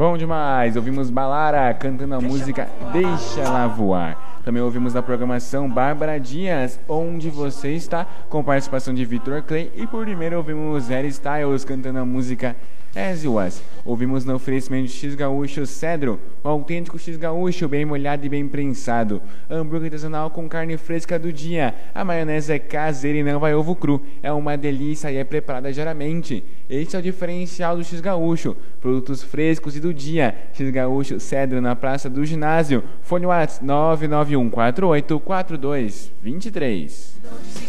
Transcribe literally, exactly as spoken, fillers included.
Bom demais, ouvimos Balara cantando a música Deixa Ela Voar. Também ouvimos na programação Bárbara Dias, Onde Você Está, com participação de Vitor Clay. E por primeiro ouvimos Harry Styles cantando a música As You Was. Ouvimos no oferecimento de X Gaúcho Cedro, o autêntico X Gaúcho, bem molhado e bem prensado. Hambúrguer artesanal com carne fresca do dia. A maionese é caseira e não vai ovo cru. É uma delícia e é preparada diariamente. Esse é o diferencial do X Gaúcho. Produtos frescos e do dia. X Gaúcho Cedro, na Praça do Ginásio. Fone WhatsApp nove nove um quatro oito quatro dois dois três.